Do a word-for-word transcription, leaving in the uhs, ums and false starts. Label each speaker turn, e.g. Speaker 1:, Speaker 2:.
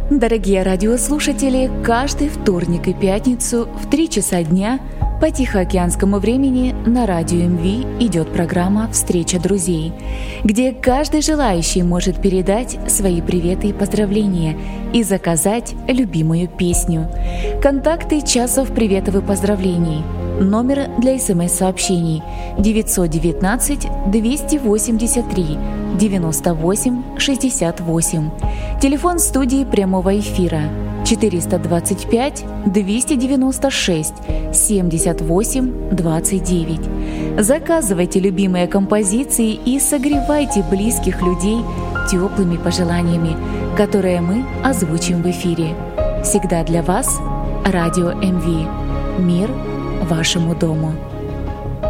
Speaker 1: Дорогие радиослушатели, каждый вторник и пятницу в три часа дня по тихоокеанскому времени на радио эм ви идет программа «Встреча друзей», где каждый желающий может передать свои приветы и поздравления и заказать любимую песню. Контакты часов приветов и поздравлений. Номер для смс-сообщений девятьсот девятнадцать двести восемьдесят три девяносто восемь шестьдесят восемь. Телефон студии прямого эфира четыреста двадцать пять двести девяносто шесть семьдесят восемь двадцать девять. Заказывайте любимые композиции и согревайте близких людей теплыми пожеланиями, которые мы озвучим в эфире. Всегда для вас Радио эм ви. Мир вашему дому.